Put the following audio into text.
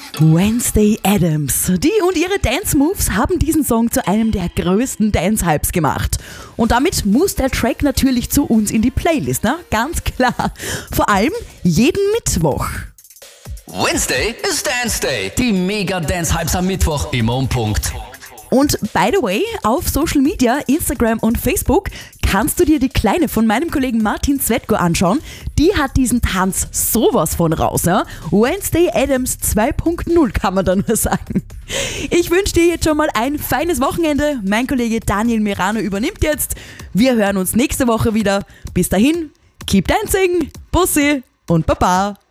Wednesday Addams. Die und ihre Dance Moves haben diesen Song zu einem der größten Dance-Hypes gemacht. Und damit muss der Track natürlich zu uns in die Playlist, ne? Ganz klar. Vor allem jeden Mittwoch. Wednesday ist Dance Day. Die Mega-Dance-Hypes am Mittwoch immer um Punkt. Und by the way, auf Social Media, Instagram und Facebook kannst du dir die Kleine von meinem Kollegen Martin Zwetko anschauen. Die hat diesen Tanz sowas von raus. Ja? Wednesday Addams 2.0 kann man da nur sagen. Ich wünsche dir jetzt schon mal ein feines Wochenende. Mein Kollege Daniel Mirano übernimmt jetzt. Wir hören uns nächste Woche wieder. Bis dahin, keep dancing, Bussi und Baba.